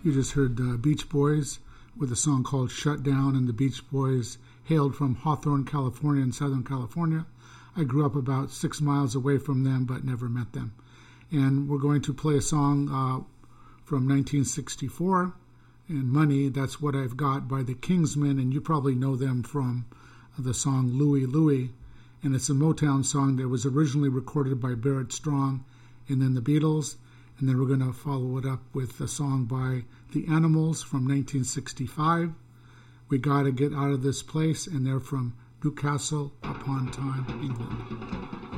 You just heard the Beach Boys with a song called Shut Down, and the Beach Boys hailed from Hawthorne, California in Southern California. I grew up about 6 miles away from them but never met them. And we're going to play a song from 1964, and Money, That's What I've Got by the Kingsmen, and you probably know them from the song Louie Louie, and it's a Motown song that was originally recorded by Barrett Strong and then the Beatles, and then we're going to follow it up with a song by the Animals from 1965, We Gotta Get Out of This Place, and they're from Newcastle upon Tyne, England.